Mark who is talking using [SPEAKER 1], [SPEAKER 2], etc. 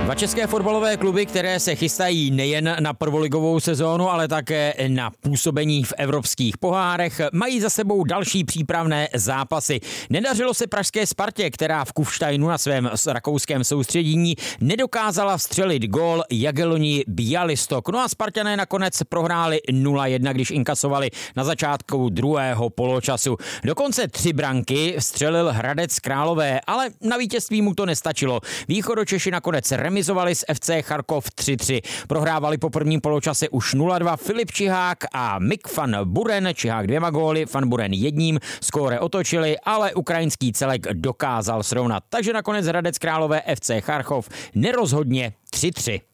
[SPEAKER 1] Dva české fotbalové kluby, které se chystají nejen na prvoligovou sezónu, ale také na působení v evropských pohárech, mají za sebou další přípravné zápasy. Nedařilo se pražské Spartě, která v Kufsteinu na svém rakouském soustředění nedokázala vstřelit gól Jagiellonii Białystok. No a Spartané nakonec prohráli 0-1, když inkasovali na začátku druhého poločasu. Dokonce 3 branky vstřelil Hradec Králové, ale na vítězství mu to nestačilo. Východočeši nakonec remizovali s FC Charkov 3-3. Prohrávali po prvním poločase už 0-2 Filip Čihák a Mik van Buren. Čihák 2 góly, Van Buren 1. Skóre otočili, ale ukrajinský celek dokázal srovnat. Takže nakonec Hradec Králové FC Charkov nerozhodně 3-3.